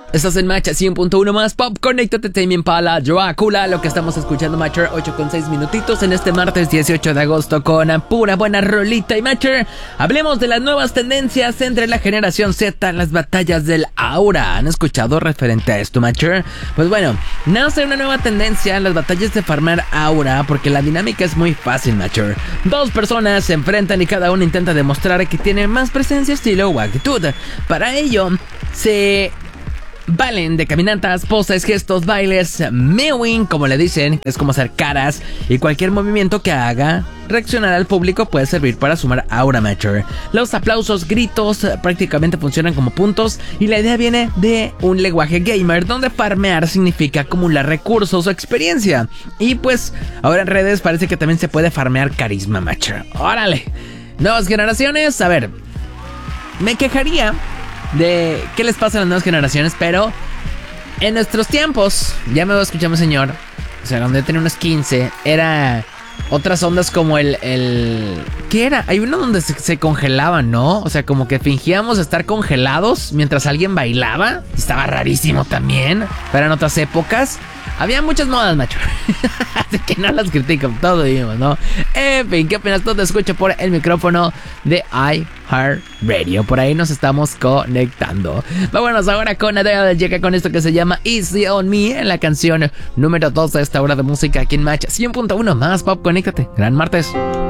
Estás en Match 100.1 más Pop. Conéctate también para la Drácula. Lo que estamos escuchando, Matcher, 8:06 minutitos en este martes 18 de agosto con pura buena rolita. Y Matcher, hablemos de las nuevas tendencias entre la generación Z en las batallas del Aura. ¿Han escuchado referente a esto, Matcher? Pues bueno, nace una nueva tendencia en las batallas de farmar Aura porque la dinámica es muy fácil, Matcher. Dos personas se enfrentan y cada uno intenta demostrar que tiene más presencia, estilo o actitud. Para ello, se valen de caminatas, poses, gestos, bailes, mewing, como le dicen, es como hacer caras, y cualquier movimiento que haga reaccionar al público puede servir para sumar Aura Matcher. Los aplausos, gritos prácticamente funcionan como puntos, y la idea viene de un lenguaje gamer donde farmear significa acumular recursos o experiencia. Y pues ahora en redes parece que también se puede farmear carisma Matcher. ¡Órale! Nuevas generaciones, a ver, me quejaría de qué les pasa a las nuevas generaciones, pero en nuestros tiempos, ya me escuchamos, señor, o sea, donde yo tenía unos 15, era otras ondas como el ¿qué era? Hay uno donde se congelaban, ¿no? O sea, como que fingíamos estar congelados mientras alguien bailaba. Estaba rarísimo también, pero en otras épocas había muchas modas, macho. Así que no las critico, todo vivimos, ¿no? En fin, ¿qué opinas? Todo te escucho por el micrófono de iHeartRadio. Por ahí nos estamos conectando. Vámonos ahora con Adele. Llega con esto que se llama Easy on Me, en la canción número 2 de esta hora de música aquí en Match 100.1 más Pop. Conéctate. Gran martes.